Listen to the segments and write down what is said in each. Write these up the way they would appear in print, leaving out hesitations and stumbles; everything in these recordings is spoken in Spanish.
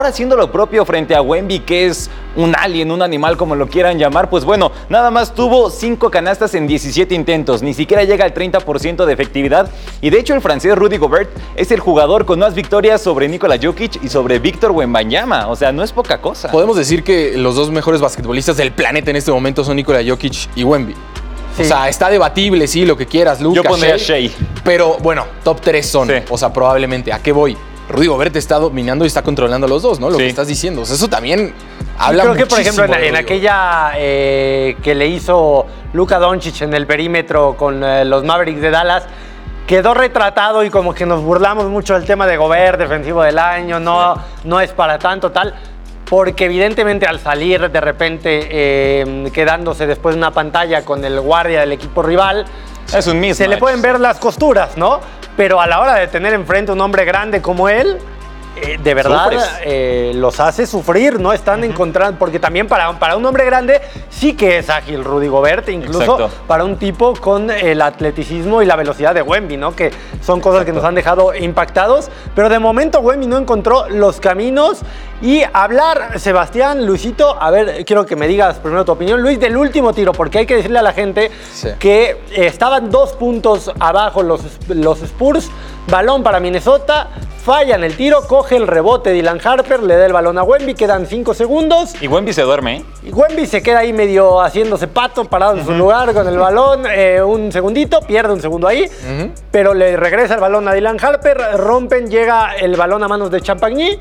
haciendo lo propio frente a Wemby, que es un alien, un animal, como lo quieran llamar. Pues bueno, nada más tuvo 5 canastas en 17 intentos, ni siquiera llega al 30% de efectividad. Y de hecho el francés Rudy Gobert es el jugador con más victorias sobre Nikola Jokic y sobre Víctor Wembanyama. O sea, no es poca cosa. Podemos decir que los dos mejores basquetbolistas del planeta en este momento son Nikola Jokic y Wemby. Sí. O sea, está debatible, sí, lo que quieras, Luka, yo pondría Shea. Pero bueno, top 3 son. Sí. O sea, probablemente. ¿A qué voy? Rudy Gobert está dominando y está controlando a los dos, ¿no? Lo que estás diciendo. O sea, eso también habla muchísimo. Creo que, por ejemplo, en aquella que le hizo Luka Doncic en el perímetro con los Mavericks de Dallas, quedó retratado y como que nos burlamos mucho del tema de Gobert, defensivo del año, no es para tanto, tal. Porque evidentemente al salir de repente quedándose después de una pantalla con el guardia del equipo rival, es un mismatch. Se le pueden ver las costuras, ¿no? Pero a la hora de tener enfrente un hombre grande como él, de verdad los hace sufrir, ¿no? Están encontrando, porque también para un hombre grande sí que es ágil Rudy Gobert, incluso para un tipo con el atleticismo y la velocidad de Wemby, ¿no? Que son cosas que nos han dejado impactados, pero de momento Wemby no encontró los caminos. Y hablar, Sebastián, Luisito, a ver, quiero que me digas primero tu opinión, Luis, del último tiro, porque hay que decirle a la gente que estaban 2 puntos abajo los Spurs, balón para Minnesota, fallan el tiro, coge el rebote Dylan Harper, le da el balón a Wemby, quedan 5 segundos. Y Wemby se duerme, ¿eh? Y Wemby se queda ahí medio haciéndose pato, parado en su lugar con el balón, un segundito, pierde un segundo ahí, pero le regresa el balón a Dylan Harper, rompen, llega el balón a manos de Champagny,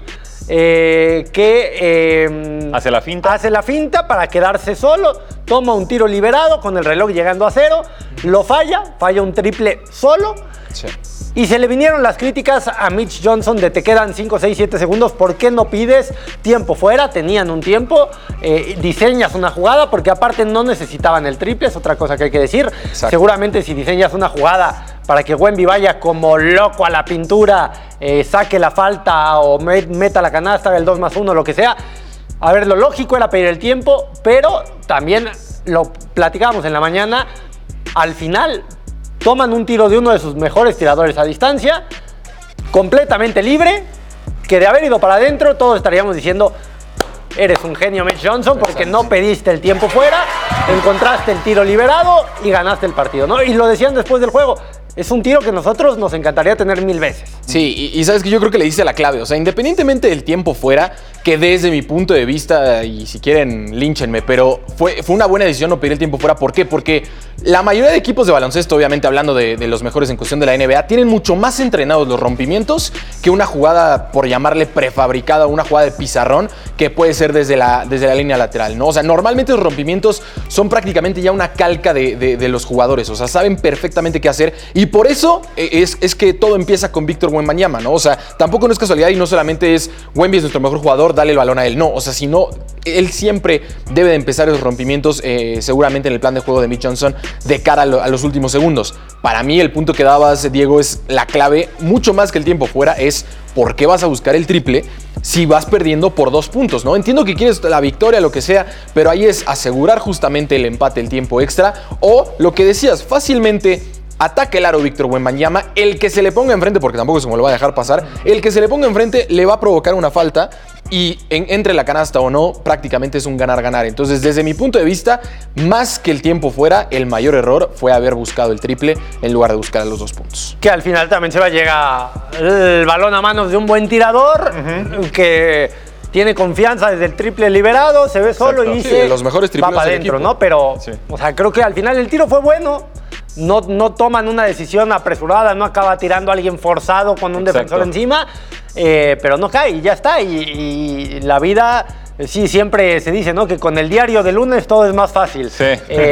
hace la finta. Hace la finta para quedarse solo, toma un tiro liberado con el reloj llegando a 0, lo falla un triple solo. Sí. Y se le vinieron las críticas a Mitch Johnson de te quedan 5, 6, 7 segundos, ¿por qué no pides tiempo fuera? Tenían un tiempo, diseñas una jugada, porque aparte no necesitaban el triple, es otra cosa que hay que decir. Exacto. Seguramente si diseñas una jugada para que Wemby vaya como loco a la pintura, saque la falta o meta la canasta, el 2+1, lo que sea. A ver, lo lógico era pedir el tiempo, pero también lo platicábamos en la mañana, al final toman un tiro de uno de sus mejores tiradores a distancia, completamente libre, que de haber ido para adentro todos estaríamos diciendo eres un genio, Mitch Johnson, porque no pediste el tiempo fuera, encontraste el tiro liberado y ganaste el partido, ¿no? Y lo decían después del juego. Es un tiro que nosotros nos encantaría tener 1000 veces. Sí, y sabes que yo creo que le dice la clave. O sea, independientemente del tiempo fuera, que desde mi punto de vista, y si quieren, línchenme, pero fue una buena decisión no pedir el tiempo fuera. ¿Por qué? Porque la mayoría de equipos de baloncesto, obviamente hablando de los mejores en cuestión de la NBA, tienen mucho más entrenados los rompimientos que una jugada, por llamarle prefabricada, una jugada de pizarrón, que puede ser desde la línea lateral, ¿no? O sea, normalmente los rompimientos son prácticamente ya una calca de los jugadores. O sea, saben perfectamente qué hacer. Y por eso es que todo empieza con Víctor Wembanyama, ¿no? O sea, tampoco no es casualidad y no solamente es Wemby es nuestro mejor jugador, dale el balón a él. No, o sea, si no, él siempre debe de empezar esos rompimientos seguramente en el plan de juego de Mitch Johnson de cara a los últimos segundos. Para mí el punto que dabas, Diego, es la clave, mucho más que el tiempo fuera, es por qué vas a buscar el triple si vas perdiendo por 2 puntos, ¿no? Entiendo que quieres la victoria, lo que sea, pero ahí es asegurar justamente el empate, el tiempo extra, o lo que decías, fácilmente ataque el aro Víctor Wembanyama, el que se le ponga enfrente, porque tampoco se me lo va a dejar pasar, el que se le ponga enfrente le va a provocar una falta y entre la canasta o no, prácticamente es un ganar-ganar. Entonces, desde mi punto de vista, más que el tiempo fuera, el mayor error fue haber buscado el triple en lugar de buscar los 2 puntos. Que al final también se va a llegar el balón a manos de un buen tirador, que tiene confianza desde el triple liberado, se ve solo y de los mejores triples va para adentro, ¿no? Pero, o sea, creo que al final el tiro fue bueno. No toman una decisión apresurada, no acaba tirando a alguien forzado con un defensor encima, pero no cae y ya está. Y la vida, sí, siempre se dice, ¿no? Que con el diario de lunes todo es más fácil. Sí.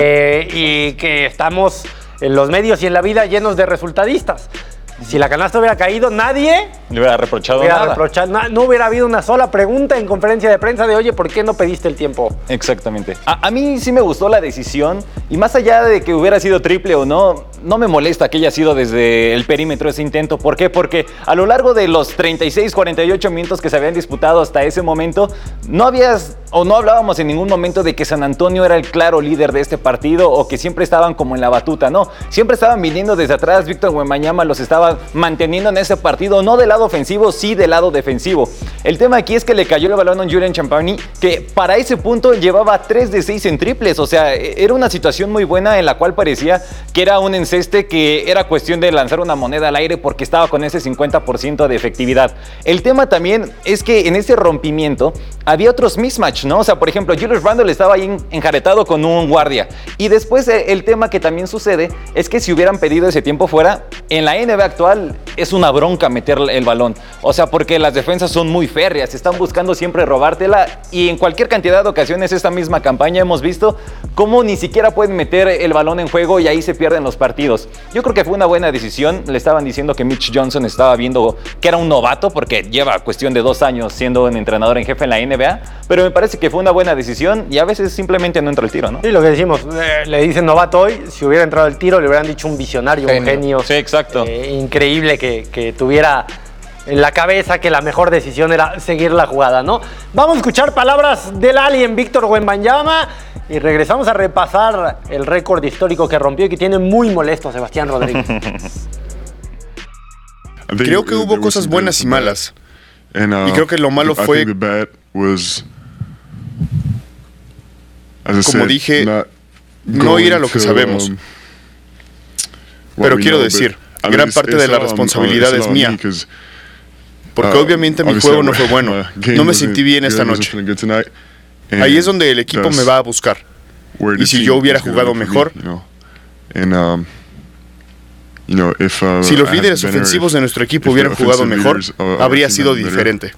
Y que estamos en los medios y en la vida llenos de resultadistas. Si la canasta hubiera caído, nadie le hubiera reprochado nada. No hubiera habido una sola pregunta en conferencia de prensa de, oye, ¿por qué no pediste el tiempo? Exactamente. A mí sí me gustó la decisión y más allá de que hubiera sido triple o no, no me molesta que haya sido desde el perímetro ese intento. ¿Por qué? Porque a lo largo de los 36, 48 minutos que se habían disputado hasta ese momento, no habías o no hablábamos en ningún momento de que San Antonio era el claro líder de este partido o que siempre estaban como en la batuta, no. Siempre estaban viniendo desde atrás, Víctor Wembanyama los estaba manteniendo en ese partido, no del lado ofensivo, sí del lado defensivo. El tema aquí es que le cayó el balón a Julian Champagny, que para ese punto llevaba 3 de 6 en triples, o sea, era una situación muy buena en la cual parecía que era un enceste que era cuestión de lanzar una moneda al aire porque estaba con ese 50% de efectividad. El tema también es que en ese rompimiento había otros mismatch, ¿no? O sea, por ejemplo, Julius Randle estaba ahí enjaretado con un guardia. Y después el tema que también sucede es que si hubieran pedido ese tiempo fuera, en la NBA actual es una bronca meter el balón. O sea, porque las defensas son muy férreas, están buscando siempre robártela y en cualquier cantidad de ocasiones esta misma campaña hemos visto cómo ni siquiera pueden meter el balón en juego y ahí se pierden los partidos. Yo creo que fue una buena decisión. Le estaban diciendo que Mitch Johnson estaba viendo que era un novato porque lleva cuestión de 2 años siendo un entrenador en jefe en la NBA, pero me parece que fue una buena decisión y a veces simplemente no entra el tiro, ¿no? Sí, lo que decimos, le dicen novato hoy, si hubiera entrado el tiro le hubieran dicho un visionario, un genio. Sí, exacto. Increíble que tuviera en la cabeza que la mejor decisión era seguir la jugada, ¿no? Vamos a escuchar palabras del alien Víctor Wembanyama y regresamos a repasar el récord histórico que rompió y que tiene muy molesto a Sebastián Rodríguez. Creo que hubo cosas buenas y malas. Y creo que lo malo fue, como dije, no ir a lo que sabemos. Pero quiero decir, gran parte de la responsabilidad es mía. Porque obviamente mi juego no fue bueno. No me sentí bien esta noche. Ahí es donde el equipo me va a buscar. Y si yo hubiera jugado mejor, si los líderes ofensivos de nuestro equipo hubieran jugado mejor, habría sido diferente.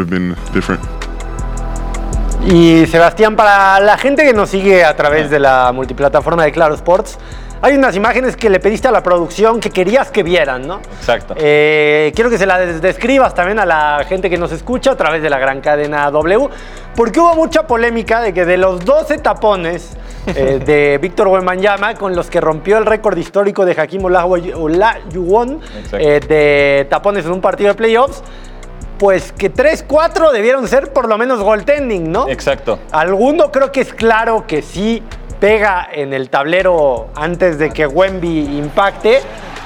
Y Sebastián, para la gente que nos sigue a través de la multiplataforma de Claro Sports, hay unas imágenes que le pediste a la producción que querías que vieran, ¿no? Exacto. Quiero que se las describas también a la gente que nos escucha a través de la gran cadena W, porque hubo mucha polémica de que de los 12 tapones de Víctor Wembanyama con los que rompió el récord histórico de Hakeem Olajuwon de tapones en un partido de playoffs, pues que 3, 4 debieron ser por lo menos goaltending, ¿no? Exacto. Alguno creo que es claro que sí pega en el tablero antes de que Wemby impacte.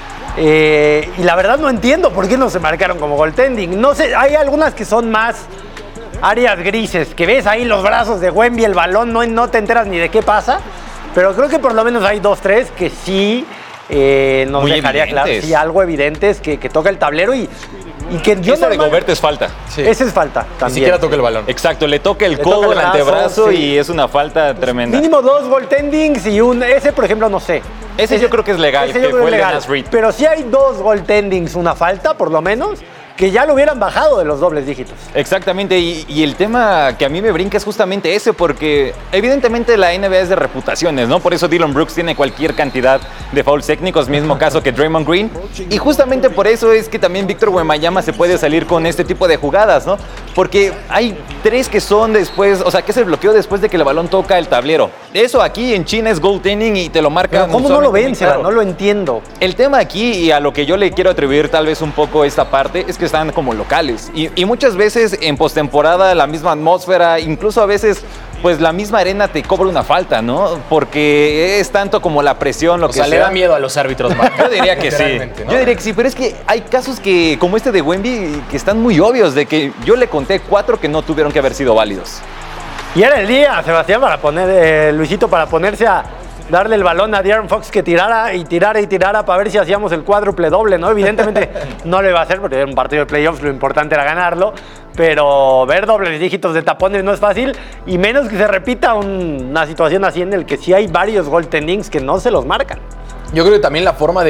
Y la verdad no entiendo por qué no se marcaron como goaltending. No sé, hay algunas que son más áreas grises, que ves ahí los brazos de Wemby, el balón, no te enteras ni de qué pasa. Pero creo que por lo menos hay 2, 3 que sí nos muy dejaría claro, sí, algo evidente es que toca el tablero y que yo esa de Gobert es falta. Sí. Ese es falta también. Ni siquiera toca el balón. Exacto, le toca el codo, el antebrazo, sí. Y es una falta tremenda. Mínimo 2 goaltendings y ese, por ejemplo, no sé. Ese yo creo que es legal, que fue el de Naz Reid. Pero sí hay 2 goaltendings, una falta, por lo menos, que ya lo hubieran bajado de los dobles dígitos. Exactamente, y el tema que a mí me brinca es justamente ese, porque evidentemente la NBA es de reputaciones, ¿no? Por eso Dillon Brooks tiene cualquier cantidad de fouls técnicos, mismo caso que Draymond Green, y justamente por eso es que también Víctor Wembanyama se puede salir con este tipo de jugadas, ¿no? Porque hay 3 que son después, o sea, que es el bloqueo después de que el balón toca el tablero. Eso aquí en China es goaltending y te lo marcan. Pero ¿cómo no lo ven, Seba? No lo entiendo. El tema aquí, y a lo que yo le quiero atribuir tal vez un poco esta parte, es que están como locales. Y muchas veces en postemporada la misma atmósfera, incluso a veces pues la misma arena te cobra una falta, ¿no? Porque es tanto como la presión, lo que sea. Le da miedo a los árbitros, Mark. Yo diría que sí. ¿No? Yo diría que sí, pero es que hay casos que, como este de Wemby, que están muy obvios, de que yo le conté 4 que no tuvieron que haber sido válidos. Y era el día, Sebastián, para poner, Luisito, para ponerse a darle el balón a De'Aaron Fox que tirara y tirara y tirara para ver si hacíamos el cuádruple doble, ¿no? Evidentemente no lo iba a hacer porque era un partido de playoffs, lo importante era ganarlo, pero ver dobles dígitos de tapones no es fácil y menos que se repita una situación así en el que sí hay varios goaltendings que no se los marcan. Yo creo que también la forma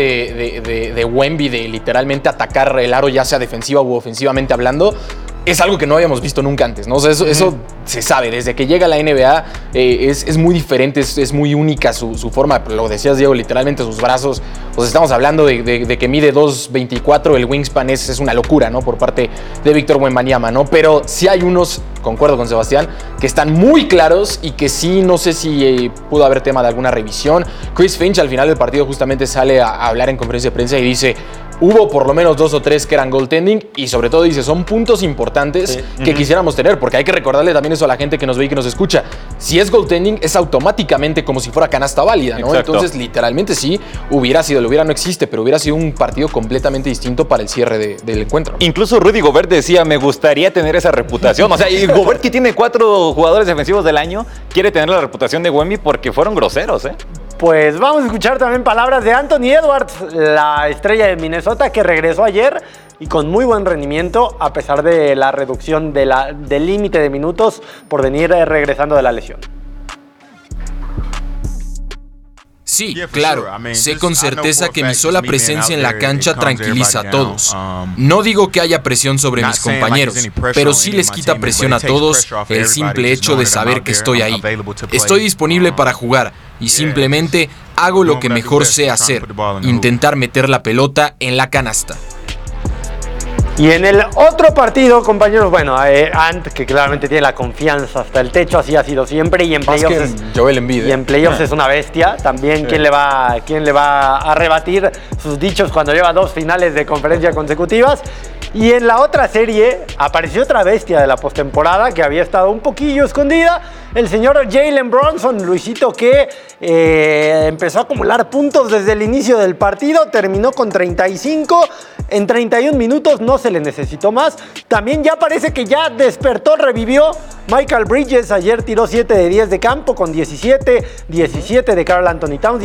de Wemby de literalmente atacar el aro, ya sea defensiva u ofensivamente hablando, es algo que no habíamos visto nunca antes, ¿no? O sea, eso se sabe, desde que llega a la NBA es muy diferente, es muy única su forma, lo decías, Diego, literalmente sus brazos, pues estamos hablando de que mide 2.24, el wingspan es una locura, ¿no? Por parte de Víctor Wembanyama, ¿no? Pero sí hay unos, concuerdo con Sebastián, que están muy claros y que sí, no sé si pudo haber tema de alguna revisión. Chris Finch al final del partido justamente sale a hablar en conferencia de prensa y dice: hubo por lo menos 2 o 3 que eran goaltending y sobre todo dice, son puntos importantes que quisiéramos tener, porque hay que recordarle también eso a la gente que nos ve y que nos escucha. Si es goaltending es automáticamente como si fuera canasta válida, ¿no? Exacto. Entonces literalmente sí, hubiera sido, lo hubiera no existe, pero hubiera sido un partido completamente distinto para el cierre del encuentro. Incluso Rudy Gobert decía, me gustaría tener esa reputación. O sea, y Gobert, que tiene 4 jugadores defensivos del año, quiere tener la reputación de Wemby porque fueron groseros, ¿eh? Pues vamos a escuchar también palabras de Anthony Edwards, la estrella de Minnesota que regresó ayer y con muy buen rendimiento a pesar de la reducción del límite de minutos por venir regresando de la lesión. Sí, claro, sé con certeza que mi sola presencia en la cancha tranquiliza a todos. No digo que haya presión sobre mis compañeros, pero sí les quita presión a todos el simple hecho de saber que estoy ahí. Estoy disponible para jugar y simplemente hago lo que mejor sé hacer, intentar meter la pelota en la canasta. Y en el otro partido, compañeros, bueno, Ant, que claramente tiene la confianza hasta el techo, así ha sido siempre, y en playoffs Joel Embiid, y en playoffs es una bestia. También, ¿quién le va a rebatir sus dichos cuando lleva 2 finales de conferencia consecutivas? Y en la otra serie apareció otra bestia de la postemporada que había estado un poquillo escondida, el señor Jalen Brunson, Luisito, que empezó a acumular puntos desde el inicio del partido, terminó con 35, en 31 minutos no se le necesitó más. También ya parece que ya despertó, revivió Michael Bridges, ayer tiró 7 de 10 de campo con 17 de Karl Anthony Towns,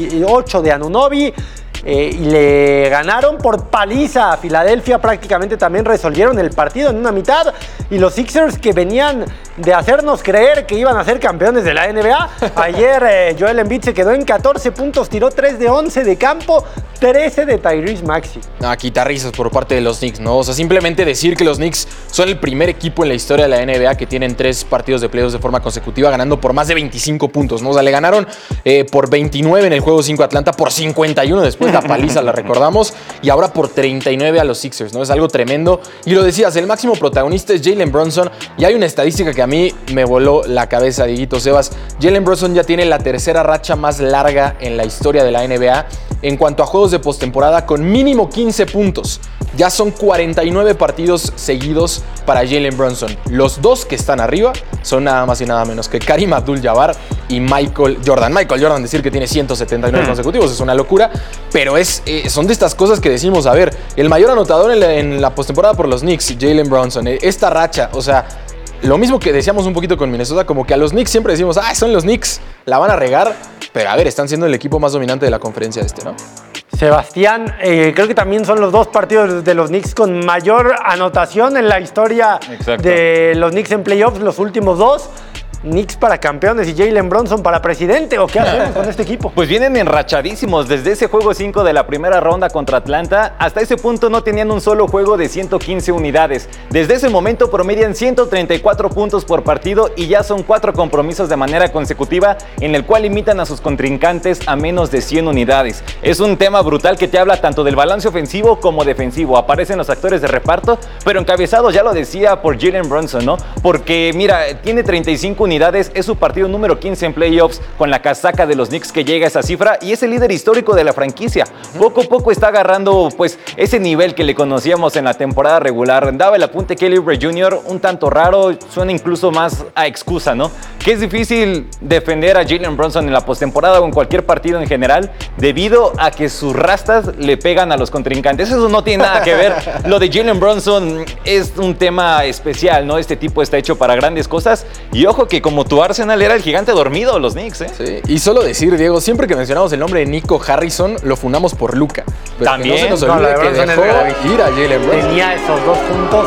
18 de Anunoby. Y le ganaron por paliza a Filadelfia, prácticamente también resolvieron el partido en una mitad, y los Sixers, que venían de hacernos creer que iban a ser campeones de la NBA, ayer Joel Embiid se quedó en 14 puntos, tiró 3 de 11 de campo, 13 de Tyrese Maxey. Quitarrisas por parte de los Knicks, ¿no? O sea, simplemente decir que los Knicks son el primer equipo en la historia de la NBA que tienen 3 partidos de playoffs de forma consecutiva ganando por más de 25 puntos, ¿no? O sea, le ganaron por 29 en el juego 5 a Atlanta, por 51 después, la paliza la recordamos, y ahora por 39 a los Sixers, ¿no? Es algo tremendo. Y lo decías, el máximo protagonista es Jalen Brunson, y hay una estadística que a mí me voló la cabeza, Dieguito Sebas. Jalen Brunson ya tiene la tercera racha más larga en la historia de la NBA en cuanto a juegos de postemporada con mínimo 15 puntos. Ya son 49 partidos seguidos para Jalen Brunson. Los 2 que están arriba son nada más y nada menos que Kareem Abdul-Jabbar y Michael Jordan. Michael Jordan, decir que tiene 179 consecutivos es una locura, pero son de estas cosas que decimos, a ver, el mayor anotador en la postemporada por los Knicks, Jalen Brunson. Esta racha, o sea, lo mismo que decíamos un poquito con Minnesota, como que a los Knicks siempre decimos, son los Knicks, la van a regar, pero a ver, están siendo el equipo más dominante de la conferencia ¿no? Sebastián, creo que también son los 2 partidos de los Knicks con mayor anotación en la historia. Exacto. De los Knicks en playoffs, los últimos 2. Knicks para campeones y Jalen Brunson para presidente, ¿o qué hacemos con este equipo? Pues vienen enrachadísimos desde ese juego 5 de la primera ronda contra Atlanta. Hasta ese punto no tenían un solo juego de 115 unidades. Desde ese momento promedian 134 puntos por partido y ya son 4 compromisos de manera consecutiva en el cual limitan a sus contrincantes a menos de 100 unidades. Es un tema brutal que te habla tanto del balance ofensivo como defensivo. Aparecen los actores de reparto, pero encabezados, ya lo decía, por Jalen Brunson, ¿no? Porque mira, tiene 35 unidades, es su partido número 15 en playoffs con la casaca de los Knicks que llega a esa cifra y es el líder histórico de la franquicia. Poco a poco está agarrando pues ese nivel que le conocíamos en la temporada regular. Daba el apunte Kelly Oubre Jr., un tanto raro, suena incluso más a excusa, ¿no? Que es difícil defender a Jalen Brunson en la postemporada o en cualquier partido en general debido a que sus rastas le pegan a los contrincantes. Eso no tiene nada que ver. Lo de Jalen Brunson es un tema especial, ¿no? Este tipo está hecho para grandes cosas y ojo que como tu Arsenal era el gigante dormido, los Knicks, ¿eh? Sí. Y solo decir, Diego, siempre que mencionamos el nombre de Nico Harrison, lo fundamos por Luka. Pero también. Que no se nos olvide que dejó ir a Jalen Brunson. Tenía esos 2 puntos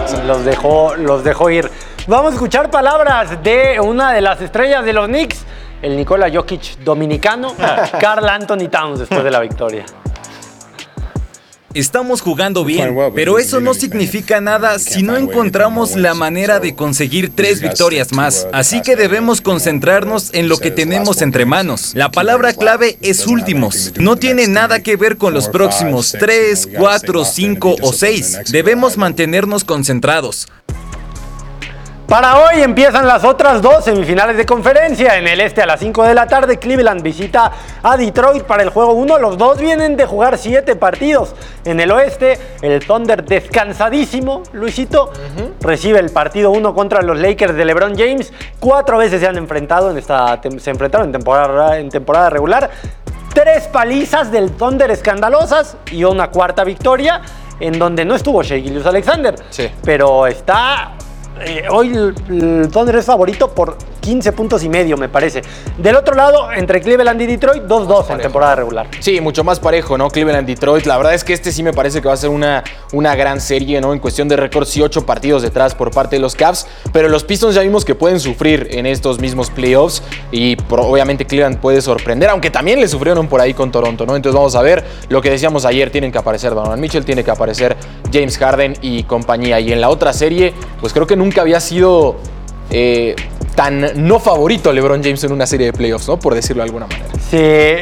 y los dejó ir. Vamos a escuchar palabras de una de las estrellas de los Knicks, el Nikola Jokic dominicano, Karl Anthony Towns, después de la victoria. Estamos jugando bien, pero eso no significa nada si no encontramos la manera de conseguir 3 victorias más. Así que debemos concentrarnos en lo que tenemos entre manos. La palabra clave es últimos. No tiene nada que ver con los próximos 3, 4, 5 o 6. Debemos mantenernos concentrados. Para hoy empiezan las otras 2 semifinales de conferencia. En el este a las 5 de la tarde, Cleveland visita a Detroit para el juego 1. Los dos vienen de jugar 7 partidos. En el oeste, el Thunder descansadísimo, Luisito, recibe el partido 1 contra los Lakers de LeBron James. 4 veces se han enfrentado se enfrentaron en temporada regular. 3 palizas del Thunder escandalosas y una cuarta victoria en donde no estuvo Shai Gilgeous-Alexander. Sí. Pero está... hoy el Thunder es favorito por 15 puntos y medio, me parece. Del otro lado, entre Cleveland y Detroit, 2-2 en temporada regular. Sí, mucho más parejo, ¿no? Cleveland-Detroit. La verdad es que este sí me parece que va a ser una gran serie, ¿no? En cuestión de récord, sí, 8 partidos detrás por parte de los Cavs. Pero los Pistons ya vimos que pueden sufrir en estos mismos playoffs. Y obviamente Cleveland puede sorprender, aunque también le sufrieron por ahí con Toronto, ¿no? Entonces vamos a ver lo que decíamos ayer. Tienen que aparecer Donovan Mitchell, tiene que aparecer James Harden y compañía. Y en la otra serie, pues creo que nunca había sido tan no favorito LeBron James en una serie de playoffs, ¿no? Por decirlo de alguna manera. Sí,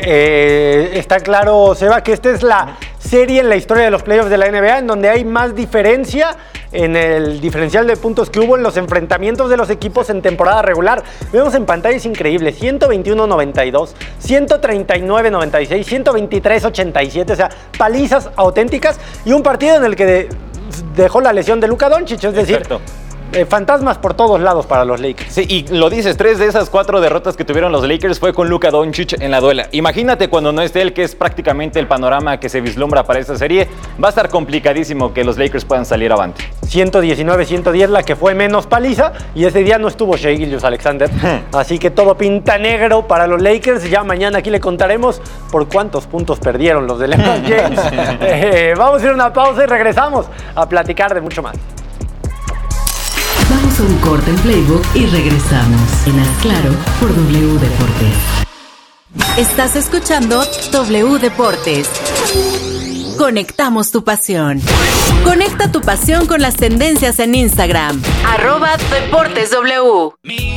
está claro, Seba, que esta es la serie en la historia de los playoffs de la NBA en donde hay más diferencia en el diferencial de puntos que hubo en los enfrentamientos de los equipos en temporada regular. Vemos en pantalla, es increíble, 121-92, 139-96, 123-87, o sea, palizas auténticas y un partido en el que dejó la lesión de Luka Doncic, es decir... Exacto. Fantasmas por todos lados para los Lakers. Sí, y lo dices, 3 de esas 4 derrotas que tuvieron los Lakers fue con Luka Doncic en la duela. Imagínate cuando no esté él, que es prácticamente el panorama que se vislumbra para esta serie. Va a estar complicadísimo que los Lakers puedan salir avante. 119-110 la que fue menos paliza y ese día no estuvo Shai Gilgeous-Alexander. Así que todo pinta negro para los Lakers. Ya mañana aquí le contaremos por cuántos puntos perdieron los de LeBron James. Vamos a ir a una pausa y regresamos a platicar de mucho más. Vamos a un corte en Playbook y regresamos en Haz Claro por W Deportes. Estás escuchando W Deportes. Conectamos tu pasión. Conecta tu pasión con las tendencias en Instagram. @DeportesW.